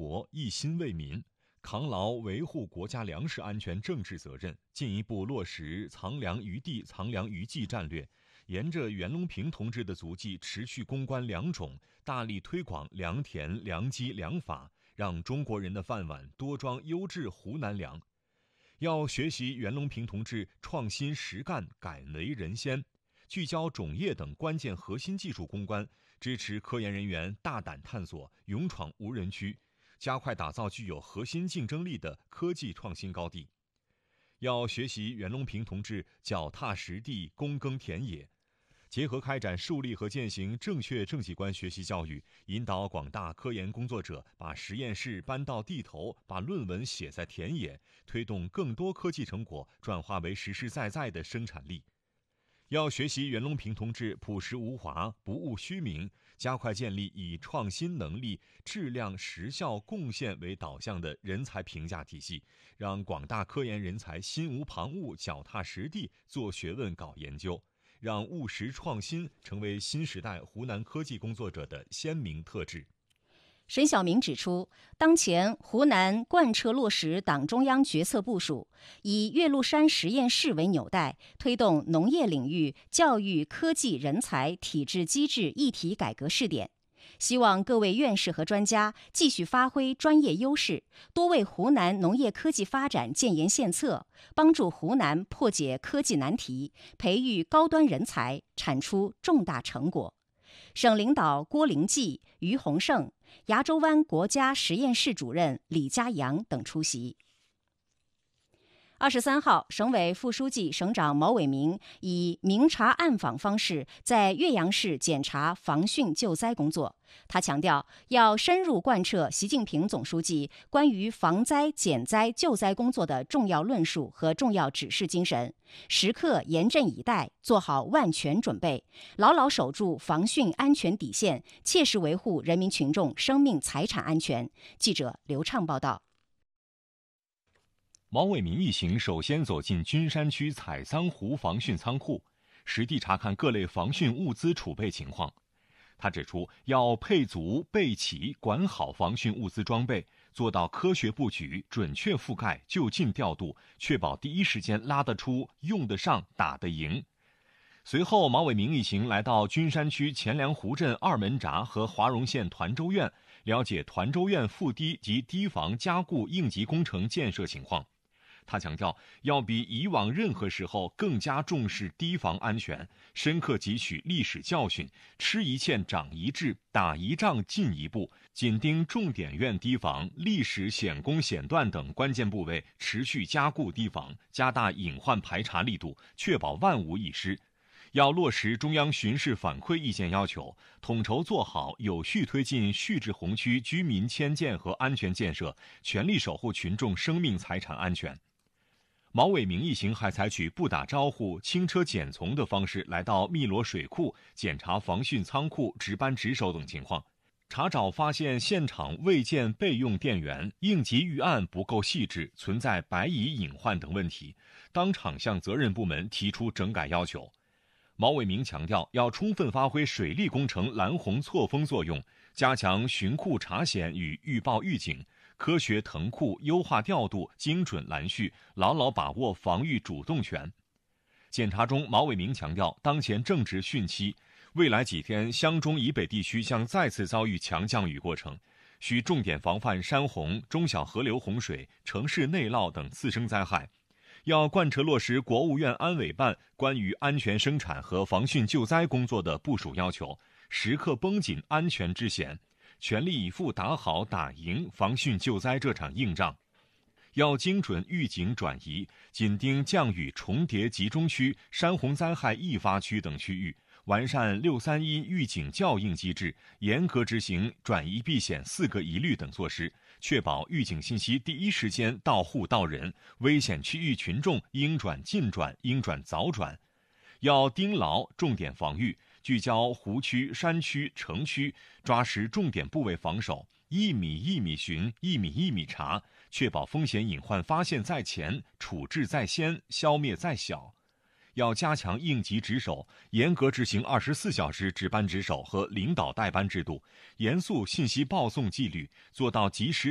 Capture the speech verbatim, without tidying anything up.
国，一心为民，扛牢维护国家粮食安全政治责任，进一步落实藏粮于地、藏粮于技战略，沿着袁隆平同志的足迹，持续攻关粮种，大力推广良田、良机、良法，让中国人的饭碗多装优质湖南粮。要学习袁隆平同志创新实干、敢为人先，聚焦种业等关键核心技术攻关，支持科研人员大胆探索，勇闯无人区，加快打造具有核心竞争力的科技创新高地。要学习袁隆平同志脚踏实地、躬耕田野，结合开展树立和践行正确政绩观学习教育，引导广大科研工作者把实验室搬到地头，把论文写在田野，推动更多科技成果转化为实实在在的生产力。要学习袁隆平同志朴实无华、不务虚名，加快建立以创新能力、质量、实效、贡献为导向的人才评价体系，让广大科研人才心无旁骛、脚踏实地做学问、搞研究，让务实创新成为新时代湖南科技工作者的鲜明特质。 沈晓明指出，当前湖南贯彻落实党中央决策部署，以岳麓山实验室为纽带，推动农业领域教育、科技、人才、体制机制一体改革试点。希望各位院士和专家继续发挥专业优势，多为湖南农业科技发展建言献策，帮助湖南破解科技难题，培育高端人才，产出重大成果。省领导郭灵济、于洪胜、崖州湾国家实验室主任李家阳等出席。二十三号，省委副书记、省长毛伟明以明察暗访方式在岳阳市检查防汛救灾工作。他强调，要深入贯彻习近平总书记关于防灾、减灾、救灾工作的重要论述和重要指示精神，时刻严阵以待，做好万全准备，牢牢守住防汛安全底线，切实维护人民群众生命财产安全。记者刘畅报道。 毛伟明一行首先走进君山区采桑湖防汛仓库，实地查看各类防汛物资储备情况。他指出，要配足备齐，管好防汛物资装备，做到科学布局、准确覆盖、就近调度，确保第一时间拉得出、用得上、打得赢。随后，毛伟明一行来到君山区钱粮湖镇二门闸和华容县团州院，了解团州院复堤及堤防加固应急工程建设情况。他强调，要比以往任何时候更加重视堤防安全，深刻汲取历史教训，吃一堑长一智，打一仗进一步，紧盯重点院堤防、历史险攻险段等关键部位，持续加固堤防，加大隐患排查力度，确保万无一失。要落实中央巡视反馈意见要求，统筹做好有序推进旭日红区居民迁建和安全建设，全力守护群众生命财产安全。毛伟明一行还采取不打招呼、轻车简从的方式来到汨罗水库检查防汛仓库值班值守等情况，查找发现现场未建备用电源、应急预案不够细致、存在白蚁隐患等问题，当场向责任部门提出整改要求。毛伟明强调，要充分发挥水利工程拦洪错峰作用，加强巡库查险与预报预警，科学腾库，优化调度，精准拦蓄，牢牢把握防御主动权。检查中，毛伟明强调，当前正值汛期，未来几天湘中以北地区将再次遭遇强降雨过程，需重点防范山洪、中小河流洪水、城市内涝等次生灾害。要贯彻落实国务院安委办关于安全生产和防汛救灾工作的部署要求，时刻绷紧安全之弦，全力以赴打好打赢防汛救灾这场硬仗。要精准预警转移，紧盯降雨重叠集中区、山洪灾害易发区等区域，完善六三一预警校应机制，严格执行转移避险四个一律等措施，确保预警信息第一时间到户到人，危险区域群众应转尽转，应转早转。要盯牢重点防御，聚焦湖区、山区、城区，抓实重点部位防守，一米一米巡，一米一米查，确保风险隐患发现在前，处置在先，消灭在小。要加强应急值守，严格执行二十四小时值班值守和领导带班制度，严肃信息报送纪律，做到及时